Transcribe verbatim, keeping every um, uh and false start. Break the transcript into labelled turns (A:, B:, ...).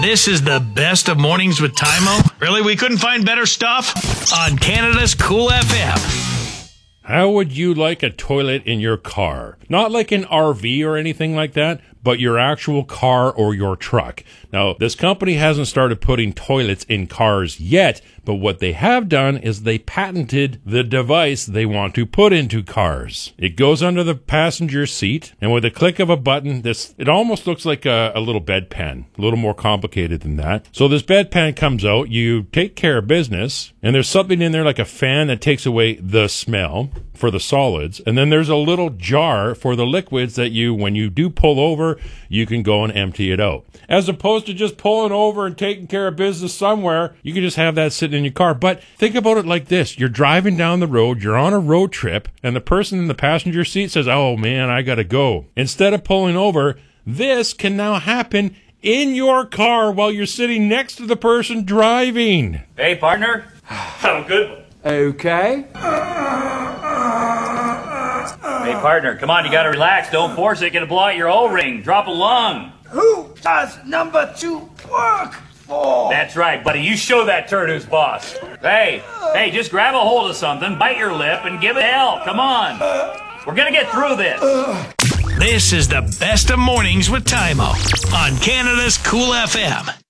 A: This is the best of mornings with Tymo. Really, we couldn't find better stuff? On Canada's Cool F M.
B: How would you like a toilet in your car? Not like an R V or anything like that, but your actual car or your truck. Now, this company hasn't started putting toilets in cars yet, but what they have done is they patented the device they want to put into cars. It goes under the passenger seat, and with a click of a button, this it almost looks like a, a little bedpan, a little more complicated than that. So this bedpan comes out, you take care of business, and there's something in there like a fan that takes away the smell for the solids, and then there's a little jar for the liquids that you, when you do pull over, you can go and empty it out. As opposed to just pulling over and taking care of business somewhere, you can just have that sitting in your car. But think about it like this. You're driving down the road, you're on a road trip, and the person in the passenger seat says, oh man, I gotta go. Instead of pulling over, this can now happen in your car while you're sitting next to the person driving.
C: Hey, partner. Have a good one.
D: Okay.
C: Hey, partner, come on, you gotta relax. Don't force it. Gonna blow out your O-ring. Drop a lung.
E: Who does number two work for?
C: That's right, buddy. You show that turd who's boss. Hey, hey, just grab a hold of something, bite your lip, and give it hell. Come on. We're gonna get through this.
A: This is the best of mornings with Tymo on Canada's Cool F M.